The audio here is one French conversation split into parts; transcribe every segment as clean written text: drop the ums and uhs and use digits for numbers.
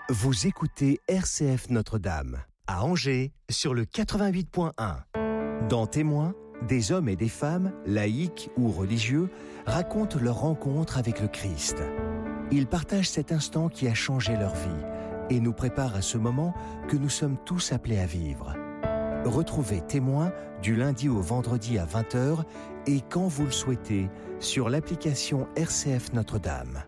Vous écoutez RCF Notre-Dame, à Angers, sur le 88.1. Dans Témoins, des hommes et des femmes, laïcs ou religieux, racontent leur rencontre avec le Christ. Ils partagent cet instant qui a changé leur vie et nous préparent à ce moment que nous sommes tous appelés à vivre. Retrouvez Témoins du lundi au vendredi à 20h et quand vous le souhaitez sur l'application RCF Notre-Dame.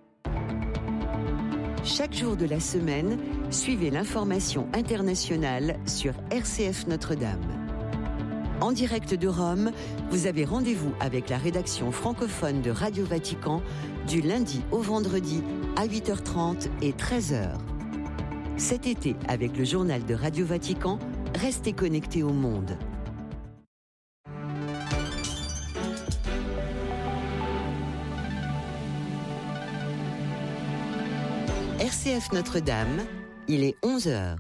Chaque jour de la semaine, suivez l'information internationale sur RCF Notre-Dame. En direct de Rome, vous avez rendez-vous avec la rédaction francophone de Radio Vatican du lundi au vendredi à 8h30 et 13h. Cet été, avec le journal de Radio Vatican, restez connectés au monde. RCF Notre-Dame, il est 11h.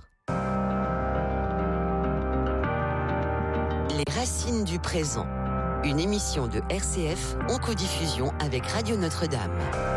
Les racines du présent, une émission de RCF en codiffusion avec Radio Notre-Dame.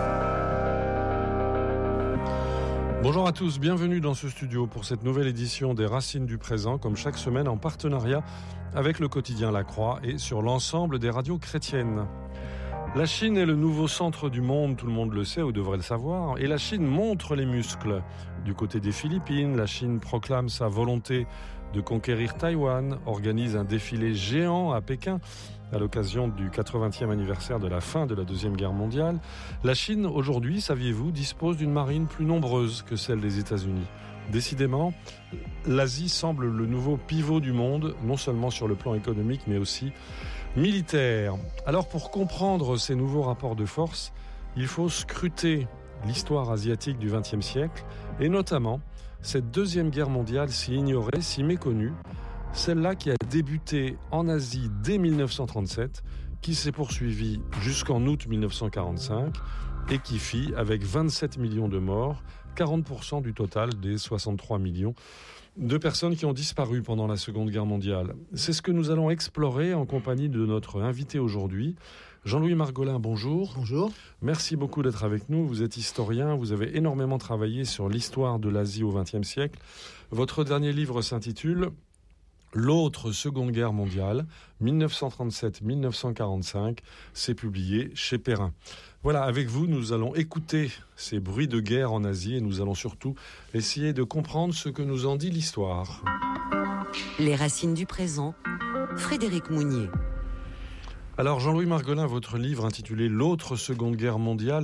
Bonjour à tous, bienvenue dans ce studio pour cette nouvelle édition des Racines du présent, comme chaque semaine en partenariat avec le quotidien La Croix et sur l'ensemble des radios chrétiennes. La Chine est le nouveau centre du monde, tout le monde le sait ou devrait le savoir, et la Chine montre les muscles. Du côté des Philippines, la Chine proclame sa volonté de conquérir Taïwan, organise un défilé géant à Pékin à l'occasion du 80e anniversaire de la fin de la Deuxième Guerre mondiale. La Chine, aujourd'hui, saviez-vous, dispose d'une marine plus nombreuse que celle des États-Unis. Décidément, l'Asie semble le nouveau pivot du monde, non seulement sur le plan économique, mais aussi militaire. Alors, pour comprendre ces nouveaux rapports de force, il faut scruter l'histoire asiatique du XXe siècle, et notamment cette Deuxième Guerre mondiale si ignorée, si méconnue, celle-là qui a débuté en Asie dès 1937, qui s'est poursuivie jusqu'en août 1945 et qui fit, avec 27 millions de morts, 40% du total des 63 millions de personnes qui ont disparu pendant la Seconde Guerre mondiale. C'est ce que nous allons explorer en compagnie de notre invité aujourd'hui, Jean-Louis Margolin, bonjour. Bonjour. Merci beaucoup d'être avec nous. Vous êtes historien, vous avez énormément travaillé sur l'histoire de l'Asie au XXe siècle. Votre dernier livre s'intitule L'autre Seconde Guerre mondiale, 1937-1945, c'est publié chez Perrin. Voilà, avec vous, nous allons écouter ces bruits de guerre en Asie et nous allons surtout essayer de comprendre ce que nous en dit l'histoire. Les racines du présent, Frédéric Mounier. Alors Jean-Louis Margolin, votre livre intitulé L'autre Seconde Guerre mondiale,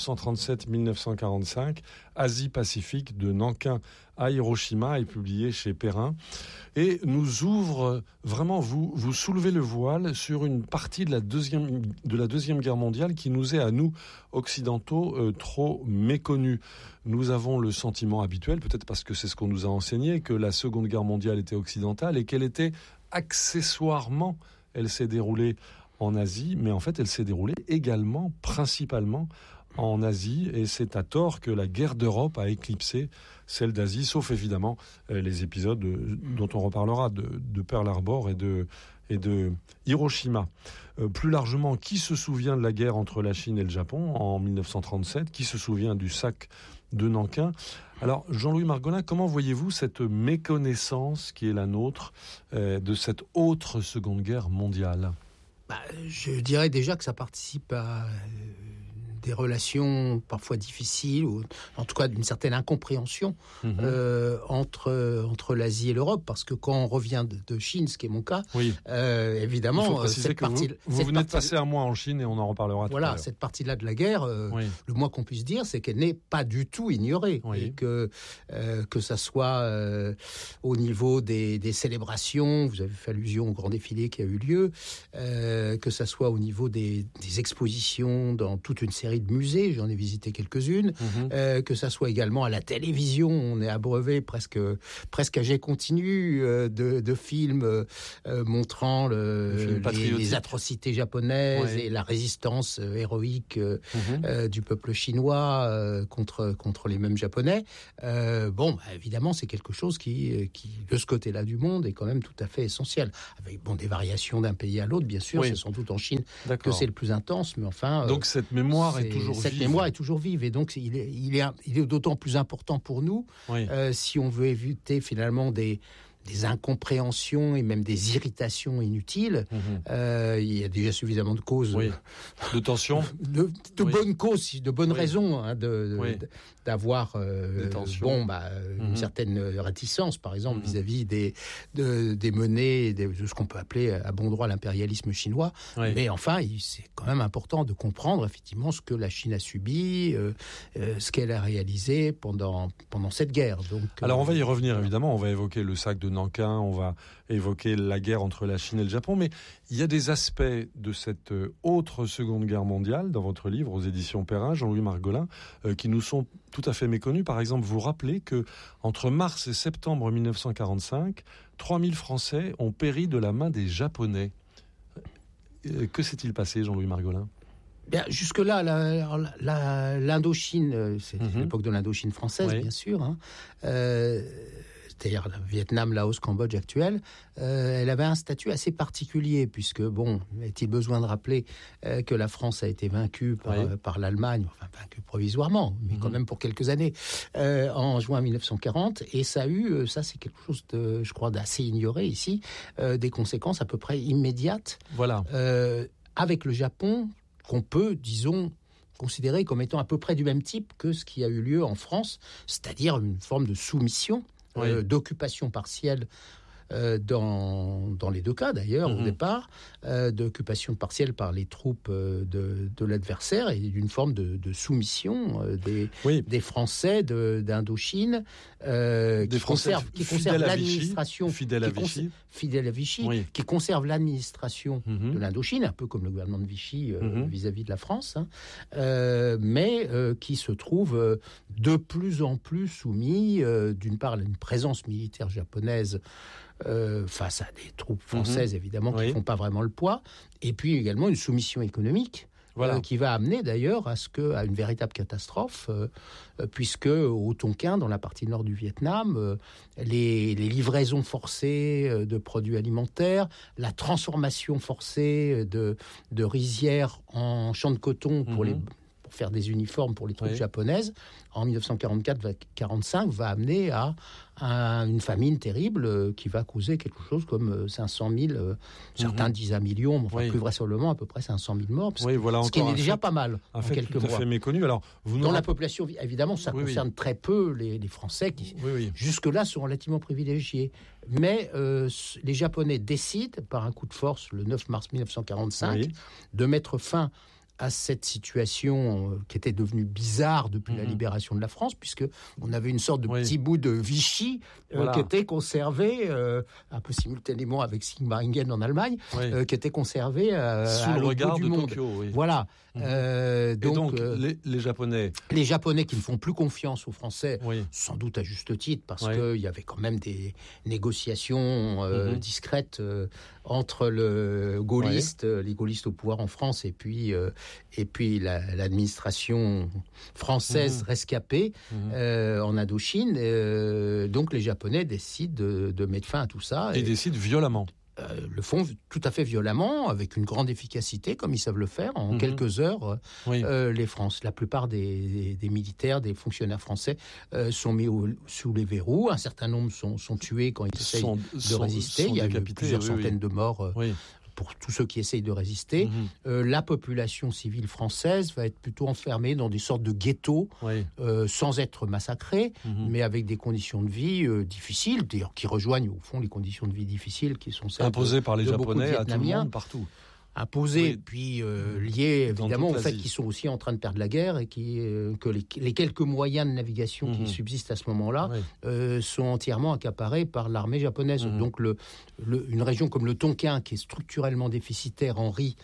1937-1945, Asie-Pacifique de Nankin à Hiroshima est publié chez Perrin et nous ouvre vraiment, vous soulevez le voile sur une partie de la deuxième Guerre mondiale qui nous est à nous, occidentaux, trop méconnue. Nous avons le sentiment habituel, peut-être parce que c'est ce qu'on nous a enseigné, que la Seconde Guerre mondiale était occidentale et qu'elle était accessoirement, elle s'est déroulée en Asie, mais en fait elle s'est déroulée également, principalement en Asie, et c'est à tort que la guerre d'Europe a éclipsé celle d'Asie, sauf évidemment les épisodes dont on reparlera, de Pearl Harbor et de Hiroshima. Plus largement, qui se souvient de la guerre entre la Chine et le Japon en 1937 ? Qui se souvient du sac de Nankin ? Alors, Jean-Louis Margolin, comment voyez-vous cette méconnaissance qui est la nôtre de cette autre Seconde Guerre mondiale ? Je dirais déjà que ça participe à des relations parfois difficiles, ou en tout cas d'une certaine incompréhension entre l'Asie et l'Europe, parce que quand on revient de Chine, ce qui est mon cas, oui. Évidemment, il faut préciser que vous venez de passer un mois en Chine et on en reparlera tout à l'heure. Voilà, cette partie-là de la guerre, le moins qu'on puisse dire, c'est qu'elle n'est pas du tout ignorée, et que ça soit au niveau des célébrations, vous avez fait allusion au grand défilé qui a eu lieu, que ça soit au niveau des expositions dans toute une série de musées, j'en ai visité quelques-unes, que ça soit également à la télévision, on est abreuvé presque à jet continu de films montrant les atrocités japonaises et la résistance héroïque du peuple chinois contre les mêmes Japonais. Évidemment, c'est quelque chose qui, de ce côté-là du monde, est quand même tout à fait essentiel. Avec des variations d'un pays à l'autre, bien sûr, c'est sans doute en Chine que c'est le plus intense, mais enfin... Donc cette mémoire est toujours vive. Cette mémoire est toujours vive, et donc il est d'autant plus important pour nous si on veut éviter finalement des incompréhensions et même des irritations inutiles. Il y a déjà suffisamment de causes, de tension, de bonnes causes, de bonnes raisons d'avoir une certaine réticence, par exemple, vis-à-vis des menées, de ce qu'on peut appeler à bon droit l'impérialisme chinois. Mais enfin, c'est quand même important de comprendre effectivement ce que la Chine a subi, ce qu'elle a réalisé pendant cette guerre. Donc, alors on va y revenir évidemment, on va évoquer le sac de Nankin, on va évoquer la guerre entre la Chine et le Japon, mais il y a des aspects de cette autre Seconde Guerre mondiale dans votre livre aux éditions Perrin, Jean-Louis Margolin, qui nous sont tout à fait méconnus. Par exemple, vous rappelez que entre mars et septembre 1945, 3000 Français ont péri de la main des Japonais. Que s'est-il passé, Jean-Louis Margolin ? Bien, jusque-là, l'Indochine, c'est l'époque de l'Indochine française, bien sûr, c'est-à-dire le Vietnam, Laos, Cambodge actuel, elle avait un statut assez particulier, puisque, est-il besoin de rappeler que la France a été vaincue par l'Allemagne, enfin vaincue provisoirement, mais quand même pour quelques années, en juin 1940, et ça a eu, ça c'est quelque chose de, je crois, d'assez ignoré ici, des conséquences à peu près immédiates, avec le Japon, qu'on peut, disons, considérer comme étant à peu près du même type que ce qui a eu lieu en France, c'est-à-dire une forme de soumission, d'occupation partielle dans les deux cas d'ailleurs au départ, d'occupation partielle par les troupes de l'adversaire et d'une forme de soumission des Français d'Indochine qui conservent l'administration fidèle à Vichy, qui conserve l'administration de l'Indochine, un peu comme le gouvernement de Vichy vis-à-vis de la France, mais qui se trouve de plus en plus soumis d'une part à une présence militaire japonaise face à des troupes françaises, évidemment, qui ne font pas vraiment le poids, et puis également une soumission économique qui va amener d'ailleurs à une véritable catastrophe, puisque au Tonkin, dans la partie nord du Vietnam, les livraisons forcées de produits alimentaires, la transformation forcée de rizières en champs de coton pour faire des uniformes pour les troupes japonaises, en 1944-45, va amener à une famine terrible qui va causer quelque chose comme 500 000, certains disent 1 million, mais plus vraisemblablement à peu près 500 000 morts, ce qui est déjà pas mal en quelques mois. Tout à fait méconnu. Alors, dans la population, évidemment, ça concerne très peu les Français qui, jusque-là, sont relativement privilégiés. Mais les Japonais décident, par un coup de force, le 9 mars 1945, de mettre fin à cette situation qui était devenue bizarre depuis la libération de la France, puisque on avait une sorte de petit bout de Vichy qui était conservé, un peu simultanément avec Sigmaringen en Allemagne, qui était conservé sous le regard de Tokyo. Voilà. Donc les Japonais... Les Japonais qui ne font plus confiance aux Français, sans doute à juste titre, parce qu'il y avait quand même des négociations discrètes entre les gaullistes au pouvoir en France et puis l'administration française rescapée en Indochine. Donc les Japonais décident de mettre fin à tout ça. Et décident violemment. Le font tout à fait violemment, avec une grande efficacité, comme ils savent le faire. En quelques heures, la plupart des militaires, des fonctionnaires français sont mis sous les verrous. Un certain nombre sont tués quand ils essayent de résister. Il y a eu plusieurs centaines de morts pour tous ceux qui essayent de résister. La population civile française va être plutôt enfermée dans des sortes de ghettos, sans être massacrée, mais avec des conditions de vie difficiles, d'ailleurs qui rejoignent au fond les conditions de vie difficiles qui sont celles imposées par les Japonais à tout le monde, partout. Imposés, puis liés évidemment au fait qu'ils sont aussi en train de perdre la guerre et que les quelques moyens de navigation qui subsistent à ce moment-là sont entièrement accaparés par l'armée japonaise. Donc une région comme le Tonkin, qui est structurellement déficitaire en riz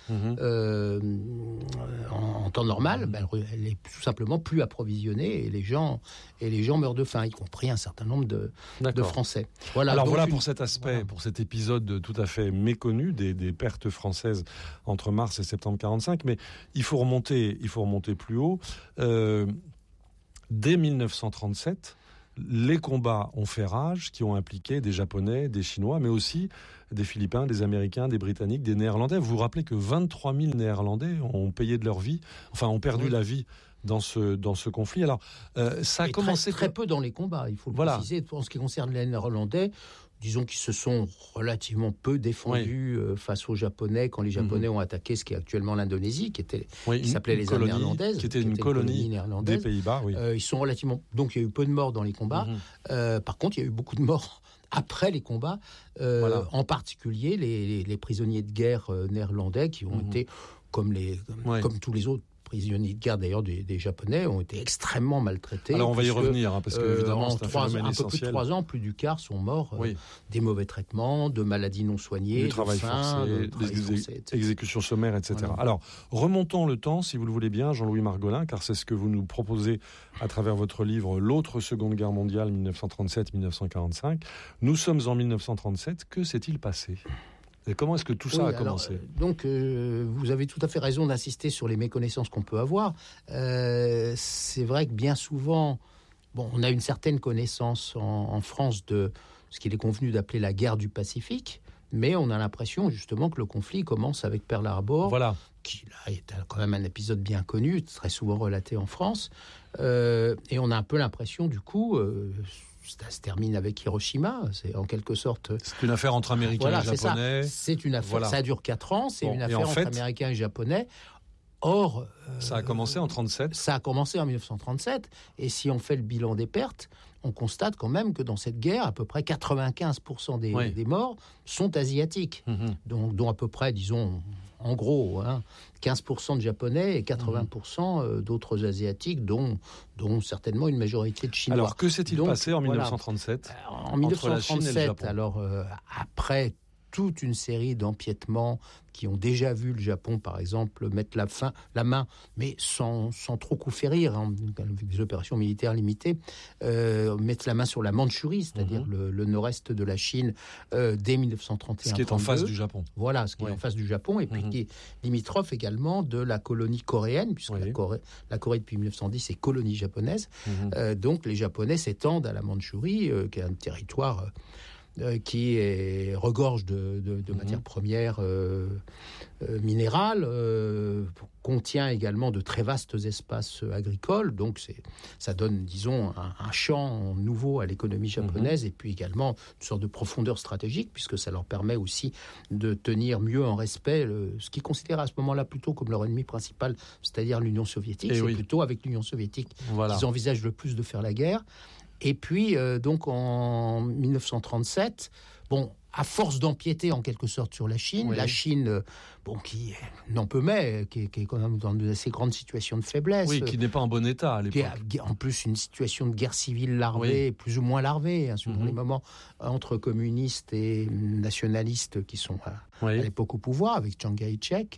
en temps normal, elle est tout simplement plus approvisionnée et les gens meurent de faim, y compris un certain nombre de Français. Alors voilà pour cet aspect, pour cet épisode tout à fait méconnu des pertes françaises entre mars et septembre 45, mais il faut remonter plus haut. Dès 1937, les combats ont fait rage, qui ont impliqué des Japonais, des Chinois, mais aussi des Philippins, des Américains, des Britanniques, des Néerlandais. Vous vous rappelez que 23 000 Néerlandais ont payé de leur vie, ont perdu la vie dans ce conflit. Alors, ça a commencé... Très peu dans les combats, il faut le préciser. En ce qui concerne les Néerlandais, disons qu'ils se sont relativement peu défendus face aux Japonais quand les Japonais ont attaqué ce qui est actuellement l'Indonésie, qui s'appelait les Indes néerlandaises, qui était une colonie des Pays-Bas. Ils sont relativement... Donc il y a eu peu de morts dans les combats. Par contre, il y a eu beaucoup de morts après les combats, en particulier les prisonniers de guerre néerlandais qui ont été, comme tous les autres prisonniers de guerre d'ailleurs des Japonais, ont été extrêmement maltraités. Alors on va y revenir, parce que évidemment c'est un phénomène essentiel. Un peu plus de 3 ans, plus du quart sont morts des mauvais traitements, de maladies non soignées, du travail forcé, des exécutions sommaires, etc. Voilà. Alors remontons le temps, si vous le voulez bien, Jean-Louis Margolin, car c'est ce que vous nous proposez à travers votre livre L'autre Seconde Guerre mondiale 1937-1945. Nous sommes en 1937, que s'est-il passé ? Et comment est-ce que tout ça a commencé ? Donc, vous avez tout à fait raison d'insister sur les méconnaissances qu'on peut avoir. C'est vrai que bien souvent, on a une certaine connaissance en France de ce qu'il est convenu d'appeler la guerre du Pacifique, mais on a l'impression justement que le conflit commence avec Pearl Harbor, qui là, est quand même un épisode bien connu, très souvent relaté en France. Et on a un peu l'impression, du coup... ça se termine avec Hiroshima, c'est en quelque sorte... C'est une affaire entre Américains et Japonais. C'est une affaire, ça dure 4 ans, c'est une affaire entre Américains et Japonais. Or... ça a commencé en 1937. Ça a commencé en 1937, et si on fait le bilan des pertes, on constate quand même que dans cette guerre, à peu près 95% des morts sont asiatiques, dont à peu près, disons... En gros, 15% de Japonais et 80% d'autres Asiatiques, dont certainement une majorité de Chinois. Alors, que s'est-il passé en 1937 En 1937, après toute une série d'empiètements qui ont déjà vu le Japon, par exemple, mettre la main, mais sans trop coup férir, avec des opérations militaires limitées, mettre la main sur la Mandchourie, c'est-à-dire le nord-est de la Chine, dès 1931. Ce qui est en face du Japon. Voilà, ce qui est en face du Japon, et puis qui est limitrophe également de la colonie coréenne, puisque la Corée, depuis 1910, est colonie japonaise. Donc les Japonais s'étendent à la Mandchourie, qui est un territoire... qui regorge de matières premières minérales, contient également de très vastes espaces agricoles, donc ça donne, disons, un champ nouveau à l'économie japonaise, et puis également une sorte de profondeur stratégique, puisque ça leur permet aussi de tenir mieux en respect ce qu'ils considèrent à ce moment-là plutôt comme leur ennemi principal, c'est-à-dire l'Union soviétique. Plutôt avec l'Union soviétique qu'ils envisagent le plus de faire la guerre. Et puis, donc, en 1937, à force d'empiéter en quelque sorte sur la Chine, la Chine, qui n'en peut mais, qui est quand même dans une assez grande situation de faiblesse. Oui, qui n'est pas en bon état à l'époque. Qui a en plus une situation de guerre civile larvée, plus ou moins larvée, suivant les moments, entre communistes et nationalistes qui sont à l'époque au pouvoir, avec Chiang Kai-shek.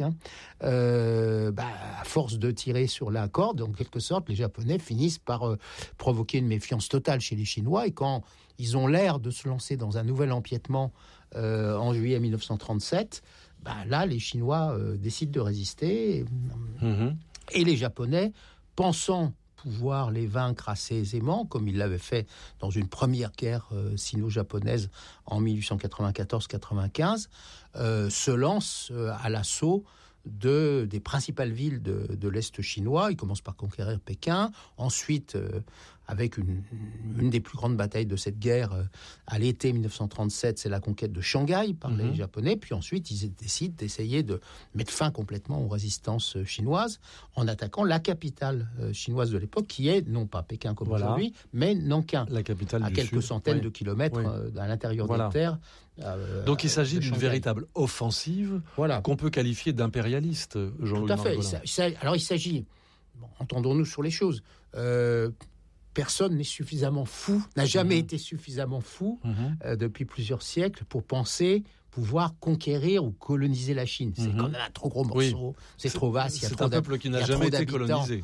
À force de tirer sur la corde, en quelque sorte, les Japonais finissent par provoquer une méfiance totale chez les Chinois, et quand ils ont l'air de se lancer dans un nouvel empiètement en juillet 1937, là, les Chinois décident de résister. Et les Japonais, pensant pouvoir les vaincre assez aisément, comme ils l'avaient fait dans une première guerre sino-japonaise en 1894-95, se lancent à l'assaut des principales villes de l'Est chinois. Ils commencent par conquérir Pékin. Ensuite, avec une des plus grandes batailles de cette guerre, à l'été 1937, c'est la conquête de Shanghai par les Japonais. Puis ensuite, ils décident d'essayer de mettre fin complètement aux résistances chinoises en attaquant la capitale chinoise de l'époque, qui est non pas Pékin comme aujourd'hui, mais Nankin, la capitale à quelques centaines de kilomètres à l'intérieur des terres. Donc il s'agit d'une véritable offensive qu'on peut qualifier d'impérialiste, Jean-Louis Margolin. Tout à fait. Alors il s'agit, entendons-nous sur les choses, personne n'est suffisamment fou, n'a jamais été suffisamment fou depuis plusieurs siècles pour penser pouvoir conquérir ou coloniser la Chine. C'est quand même un trop gros morceau, c'est trop vaste, il y a trop d'habitants. C'est un peuple qui n'a jamais été colonisé.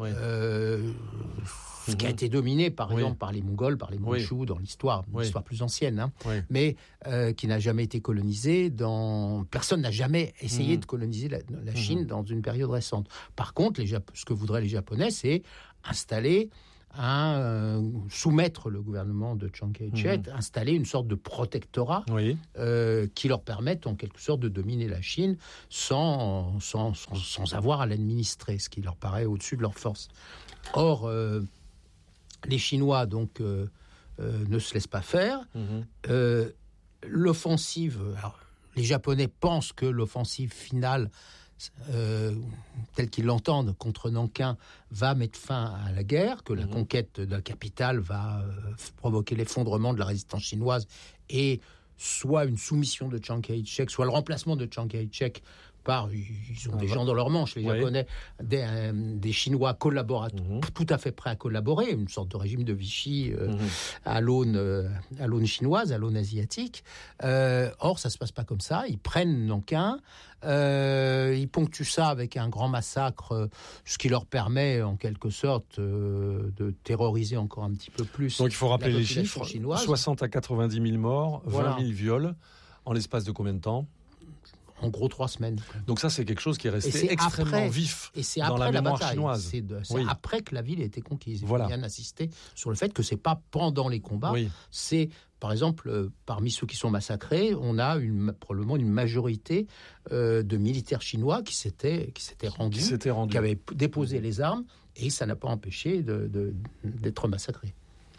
Qui a été dominé, par exemple, par les Mongols, par les Mandchous, dans l'histoire plus ancienne, mais qui n'a jamais été colonisé. Personne n'a jamais essayé de coloniser la Chine dans une période récente. Par contre, ce que voudraient les Japonais, c'est installer soumettre le gouvernement de Chiang Kai-shek, installer une sorte de protectorat qui leur permette en quelque sorte de dominer la Chine sans avoir à l'administrer, ce qui leur paraît au-dessus de leurs forces. Or, les Chinois donc ne se laissent pas faire. L'offensive, alors, les Japonais pensent que l'offensive finale, telle qu'ils l'entendent contre Nankin, va mettre fin à la guerre, que la conquête de la capitale va provoquer l'effondrement de la résistance chinoise et soit une soumission de Chiang Kai-shek, soit le remplacement de Chiang Kai-shek par, ils ont des gens dans leur manche, les Japonais, des Chinois collaborateurs, tout à fait prêts à collaborer, une sorte de régime de Vichy à l'aune chinoise, à l'aune asiatique. Or, ça ne se passe pas comme ça. Ils prennent Nankin, ils ponctuent ça avec un grand massacre, ce qui leur permet, en quelque sorte, de terroriser encore un petit peu plus. Donc, il faut rappeler les chiffres, chinoise. 60 à 90 000 morts, 20 000 viols, en l'espace de combien de temps ? En gros, 3 semaines. Donc ça, c'est quelque chose qui est resté extrêmement vif dans la mémoire chinoise. C'est après que la ville a été conquise. Il faut bien insister sur le fait que c'est pas pendant les combats. C'est, par exemple, parmi ceux qui sont massacrés, on a probablement une majorité de militaires chinois qui s'étaient rendus, qui avaient déposé les armes, et ça n'a pas empêché d'être massacrés.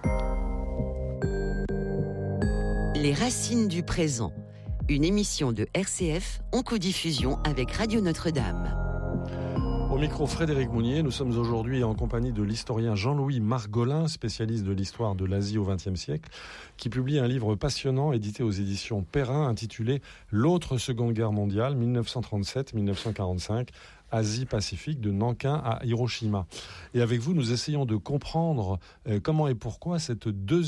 Les racines du présent. Une émission de RCF en codiffusion avec Radio Notre-Dame. Au micro, Frédéric Mounier. Nous sommes aujourd'hui en compagnie de l'historien Jean-Louis Margolin, spécialiste de l'histoire de l'Asie au XXe siècle, qui publie un livre passionnant édité aux éditions Perrin intitulé « L'autre Seconde Guerre mondiale, 1937-1945 ». Asie-Pacifique, de Nankin à Hiroshima. Et avec vous, nous essayons de comprendre comment et pourquoi cette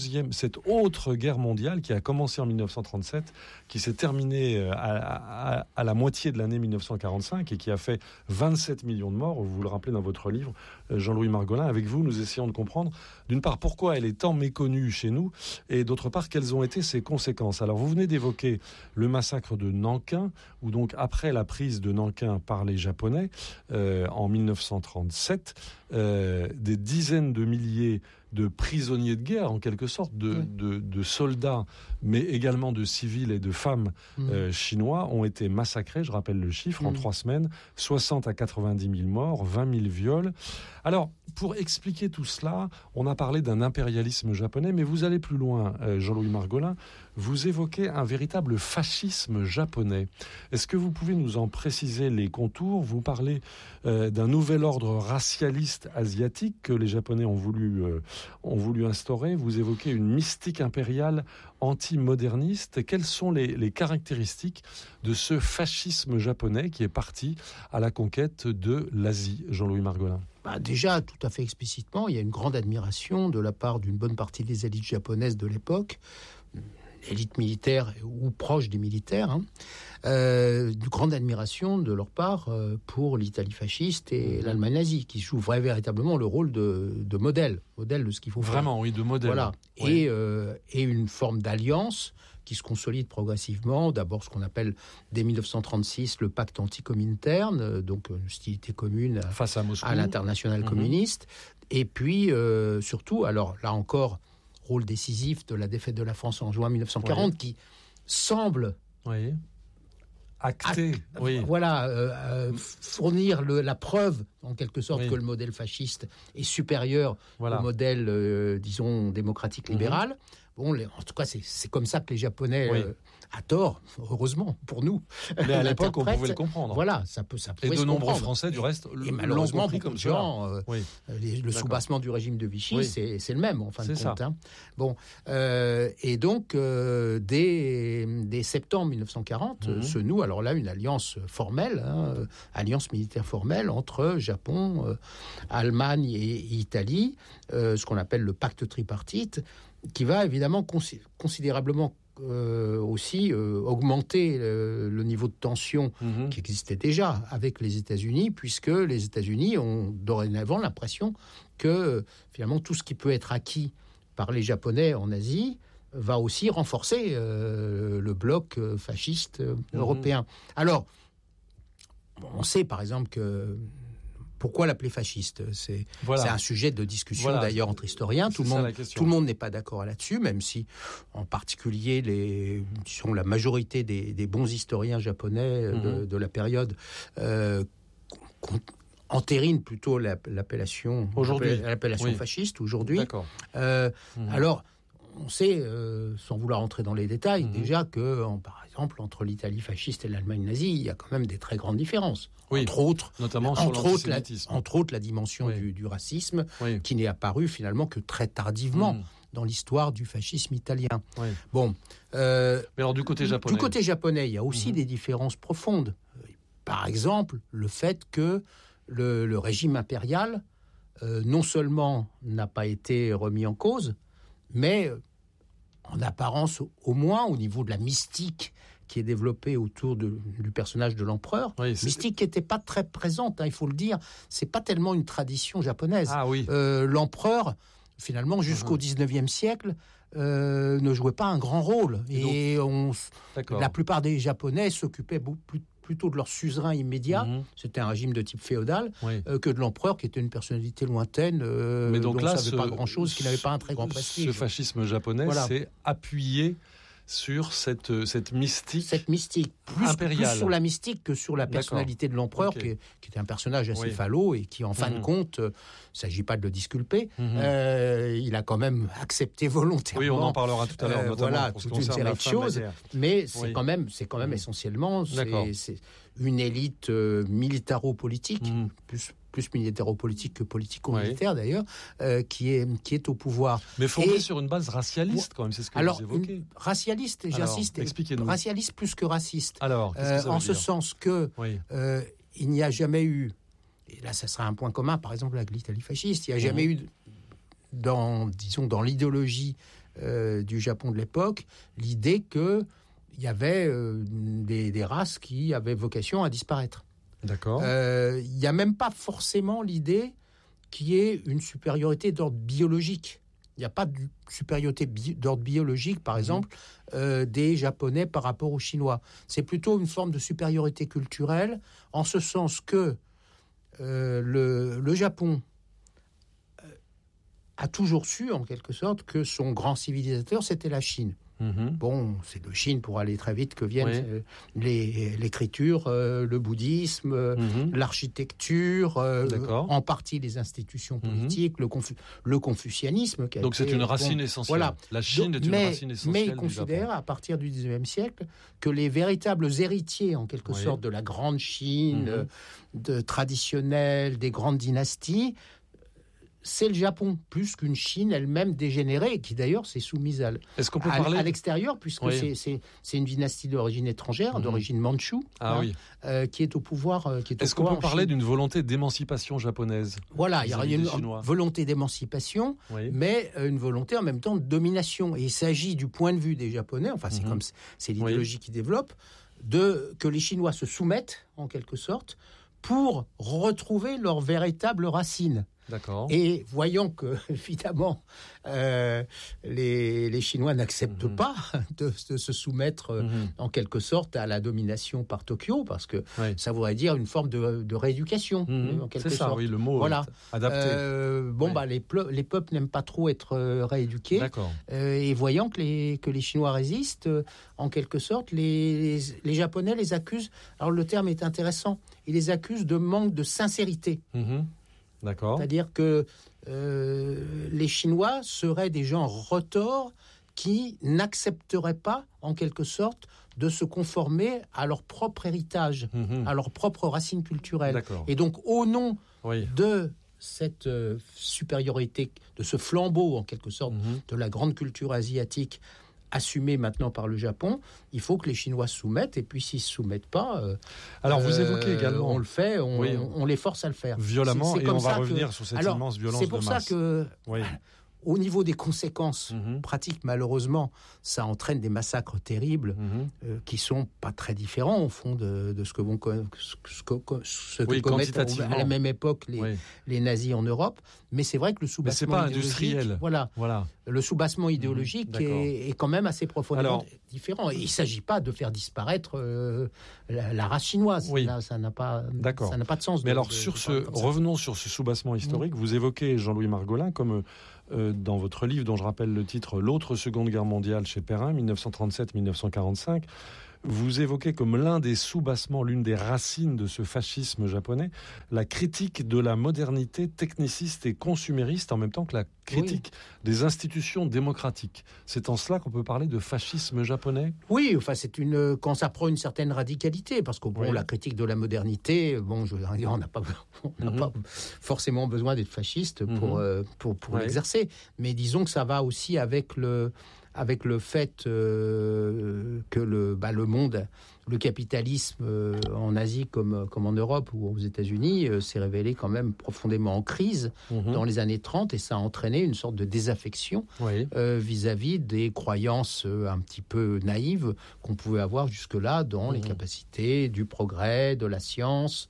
autre guerre mondiale qui a commencé en 1937, qui s'est terminée à la moitié de l'année 1945 et qui a fait 27 millions de morts, vous le rappelez dans votre livre, Jean-Louis Margolin. Avec vous, nous essayons de comprendre, d'une part, pourquoi elle est tant méconnue chez nous, et d'autre part, quelles ont été ses conséquences. Alors, vous venez d'évoquer le massacre de Nankin, où donc, après la prise de Nankin par les Japonais, en 1937, des dizaines de milliers de prisonniers de guerre, en quelque sorte, de soldats, mais également de civils et de femmes chinois, ont été massacrés, je rappelle le chiffre, en 3 semaines, 60 à 90 000 morts, 20 000 viols. Alors, pour expliquer tout cela, on a parlé d'un impérialisme japonais, mais vous allez plus loin, Jean-Louis Margolin, vous évoquez un véritable fascisme japonais. Est-ce que vous pouvez nous en préciser les contours ? Vous parlez d'un nouvel ordre racialiste asiatique que les Japonais ont voulu instaurer. Vous évoquez une mystique impériale anti-moderniste. Quelles sont les caractéristiques de ce fascisme japonais qui est parti à la conquête de l'Asie, Jean-Louis Margolin ? Déjà, tout à fait explicitement, il y a une grande admiration de la part d'une bonne partie des élites japonaises de l'époque, élites militaires ou proches des militaires, une grande admiration de leur part pour l'Italie fasciste et l'Allemagne nazie, qui jouent véritablement le rôle de modèle de ce qu'il faut faire. Vraiment, oui, de modèle. Voilà. Oui. Et une forme d'alliance qui se consolide progressivement. D'abord, ce qu'on appelle, dès 1936, le pacte anti-comintern, donc une hostilité commune face à Moscou, à l'international communiste. Et puis, surtout, alors là encore, rôle décisif de la défaite de la France en juin 1940, qui semble acté, fournir la preuve, en quelque sorte, que le modèle fasciste est supérieur au modèle, disons, démocratique-libéral. Bon, en tout cas, c'est comme ça que les Japonais, à tort, heureusement pour nous, mais à l'époque, on pouvait le comprendre. Voilà, ça pouvait et de se nombreux comprendre. Français, du reste, et malheureusement, compris comme ça. Le soubassement du régime de Vichy, c'est le même, en fin de compte. Bon, et donc, dès septembre 1940, se noue alors là une alliance formelle, alliance militaire formelle entre Japon, Allemagne et Italie, ce qu'on appelle le pacte tripartite, qui va évidemment considérablement aussi augmenter le niveau de tension qui existait déjà avec les États-Unis, puisque les États-Unis ont dorénavant l'impression que finalement tout ce qui peut être acquis par les Japonais en Asie va aussi renforcer le bloc fasciste européen. Alors, on sait par exemple que pourquoi l'appeler fasciste ? C'est un sujet de discussion d'ailleurs entre historiens. Tout le monde n'est pas d'accord là-dessus, même si en particulier la majorité des bons historiens japonais de la période entérine plutôt l'appellation fasciste aujourd'hui. D'accord. Alors, on sait, sans vouloir entrer dans les détails, déjà que, par exemple, entre l'Italie fasciste et l'Allemagne nazie, il y a quand même des très grandes différences. Oui, entre autres, notamment sur l'antisémitisme. Entre autres, la dimension du racisme, qui n'est apparue finalement que très tardivement dans l'histoire du fascisme italien. Oui. Bon, mais alors du côté japonais, il y a aussi des différences profondes. Par exemple, le fait que le régime impérial, non seulement n'a pas été remis en cause, mais en apparence au moins au niveau de la mystique qui est développée autour du personnage de l'empereur, mystique qui n'était pas très présente, il faut le dire, c'est pas tellement une tradition japonaise. L'empereur, finalement, jusqu'au 19e siècle, ne jouait pas un grand rôle. Et la plupart des Japonais s'occupaient plutôt de leur suzerain immédiat, c'était un régime de type féodal, que de l'empereur qui était une personnalité lointaine, mais donc dont on ne savait pas grand-chose, qui n'avait pas un très grand prestige. Ce fascisme japonais s'est appuyé sur cette mystique. Cette mystique, plus sur la mystique que sur la personnalité de l'empereur, qui était un personnage assez falot et qui, en fin de compte, il ne s'agit pas de le disculper, il a quand même accepté volontairement. Oui, on en parlera tout à l'heure, notamment pour toute une série de choses, mais c'est quand même essentiellement c'est une élite militaro-politique, plus militaro-politique que politico-militaire d'ailleurs, qui est au pouvoir. Mais fondée sur une base racialiste quand même, c'est ce que vous évoquez. Racialiste, j'insiste, expliquez-nous. Racialiste plus que raciste. Alors, qu'est-ce que ça veut dire ? Ce sens que il n'y a jamais eu, et là ça sera un point commun par exemple avec l'Italie fasciste, il n'y a jamais eu dans l'idéologie du Japon de l'époque, l'idée que il y avait des races qui avaient vocation à disparaître. D'accord. Il n'y a même pas forcément l'idée qu'il y ait une supériorité d'ordre biologique. Il n'y a pas de supériorité d'ordre biologique, par exemple, des Japonais par rapport aux Chinois. C'est plutôt une forme de supériorité culturelle, en ce sens que le Japon a toujours su, en quelque sorte, que son grand civilisateur, c'était la Chine. Bon, c'est de Chine, pour aller très vite, que viennent l'écriture, le bouddhisme, l'architecture, en partie les institutions politiques, le confucianisme. Donc c'est une racine essentielle. Voilà. La Chine est une racine essentielle. Mais il considère, à partir du XIXe siècle, que les véritables héritiers, en quelque sorte, de la grande Chine, traditionnelle, des grandes dynasties, c'est le Japon, plus qu'une Chine elle-même dégénérée, qui d'ailleurs s'est soumise à l'extérieur, puisque c'est une dynastie d'origine étrangère, d'origine mandchoue, qui est au pouvoir. Est-ce qu'on peut parler d'une volonté d'émancipation japonaise ? Voilà, il y a une volonté d'émancipation, mais une volonté en même temps de domination. Et il s'agit du point de vue des Japonais, c'est l'idéologie qui développe, que les Chinois se soumettent, en quelque sorte, pour retrouver leur véritable racine. D'accord. Et voyant que, évidemment, les Chinois n'acceptent pas de se soumettre, en quelque sorte, à la domination par Tokyo, parce que ça voudrait dire une forme de rééducation, en quelque sorte. C'est ça, oui, le mot adapté. Les peuples n'aiment pas trop être rééduqués. D'accord. Et voyant que les Chinois résistent, en quelque sorte, les Japonais les accusent, alors le terme est intéressant, ils les accusent de manque de sincérité. D'accord. C'est-à-dire que les Chinois seraient des gens retors qui n'accepteraient pas, en quelque sorte, de se conformer à leur propre héritage, à leur propre racine culturelle. D'accord. Et donc, au nom de cette supériorité, de ce flambeau, en quelque sorte, de la grande culture asiatique, assumé maintenant par le Japon, il faut que les Chinois se soumettent, et puis s'ils ne se soumettent pas, alors vous évoquez également, on le fait, on les force à le faire. Violemment, et on va revenir sur cette immense violence de masse. C'est pour ça que Au niveau des conséquences pratiques, malheureusement, ça entraîne des massacres terribles qui sont pas très différents au fond de ce que commettent à la même époque les nazis en Europe. Mais c'est vrai que le soubassement industriel. Voilà. Le soubassement idéologique est quand même assez profondément différent. Et il ne s'agit pas de faire disparaître la race chinoise. Là, ça n'a pas de sens. Mais revenons sur ce soubassement historique. Vous évoquez Jean-Louis Margolin comme dans votre livre, dont je rappelle le titre, L'autre Seconde Guerre mondiale chez Perrin, 1937-1945, vous évoquez comme l'un des soubassements, l'une des racines de ce fascisme japonais, la critique de la modernité techniciste et consumériste, en même temps que la critique des institutions démocratiques. C'est en cela qu'on peut parler de fascisme japonais ? Oui, enfin, quand ça prend une certaine radicalité, parce que la critique de la modernité, on n'a pas forcément besoin d'être fasciste pour l'exercer. Mais disons que ça va aussi avec le fait que le monde, le capitalisme en Asie comme en Europe ou aux États-Unis s'est révélé quand même profondément en crise dans les années 30, et ça a entraîné une sorte de désaffection vis-à-vis des croyances un petit peu naïves qu'on pouvait avoir jusque-là dans les capacités du progrès, de la science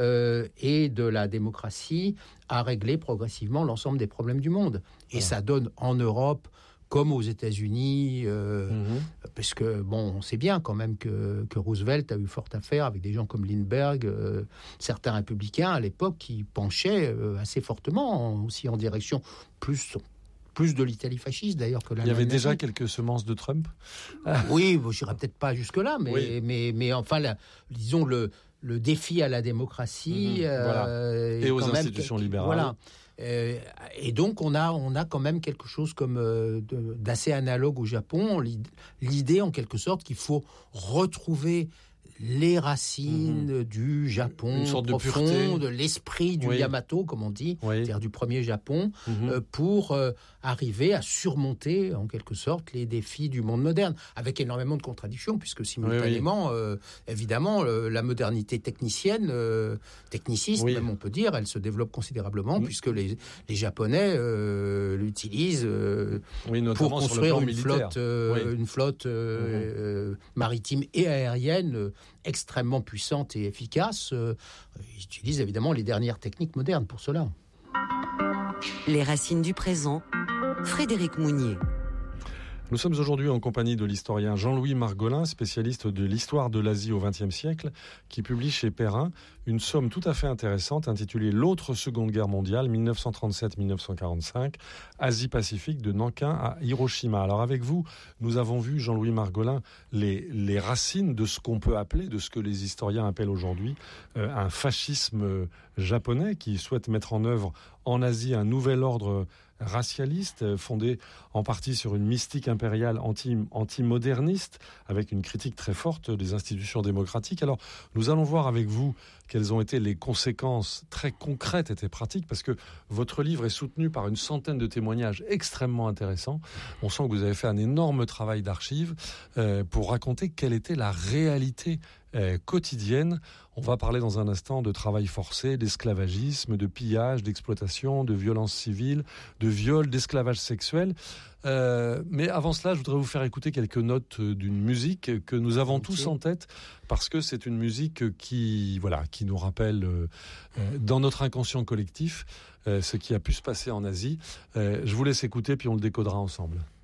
et de la démocratie à régler progressivement l'ensemble des problèmes du monde. Et ça donne en Europe comme aux États-Unis, parce que on sait bien quand même que Roosevelt a eu fort à faire avec des gens comme Lindbergh, certains républicains à l'époque qui penchaient assez fortement aussi en direction plus de l'Italie fasciste d'ailleurs que la. Il y avait déjà quelques semences de Trump. Oui, je n'irai peut-être pas jusque là, mais enfin, disons le défi à la démocratie et aux institutions libérales. Voilà. Et donc on a quand même quelque chose comme d'assez analogue au Japon, l'idée en quelque sorte qu'il faut retrouver les racines du Japon, une sorte profond, de pureté, de l'esprit du Yamato, comme on dit, c'est-à-dire du premier Japon, pour arriver à surmonter en quelque sorte les défis du monde moderne, avec énormément de contradictions, puisque simultanément, évidemment, la modernité technicienne, techniciste même on peut dire, elle se développe considérablement, puisque les Japonais l'utilisent pour construire une flotte maritime et aérienne extrêmement puissante et efficace. Ils utilisent évidemment les dernières techniques modernes pour cela. Les racines du présent, Frédéric Mounier. Nous sommes aujourd'hui en compagnie de l'historien Jean-Louis Margolin, spécialiste de l'histoire de l'Asie au XXe siècle, qui publie chez Perrin une somme tout à fait intéressante intitulée « L'autre Seconde Guerre mondiale, 1937-1945, Asie-Pacifique de Nankin à Hiroshima ». Alors avec vous, nous avons vu, Jean-Louis Margolin, les racines de ce qu'on peut appeler, de ce que les historiens appellent aujourd'hui un fascisme japonais qui souhaite mettre en œuvre en Asie un nouvel ordre racialiste, fondé en partie sur une mystique impériale anti-moderniste, avec une critique très forte des institutions démocratiques. Alors, nous allons voir avec vous quelles ont été les conséquences très concrètes et pratiques, parce que votre livre est soutenu par une centaine de témoignages extrêmement intéressants. On sent que vous avez fait un énorme travail d'archives pour raconter quelle était la réalité quotidienne. On va parler dans un instant de travail forcé, d'esclavagisme, de pillage, d'exploitation, de violence civile, de viol, d'esclavage sexuel. Mais avant cela, je voudrais vous faire écouter quelques notes d'une musique que nous avons tous en tête, parce que c'est une musique qui nous rappelle dans notre inconscient collectif ce qui a pu se passer en Asie. Je vous laisse écouter, puis on le décodera ensemble.